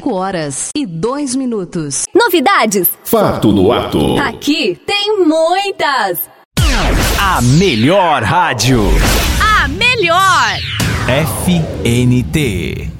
5h02. Novidades? Fato no ato. Aqui tem muitas. A melhor rádio. A melhor. FNT.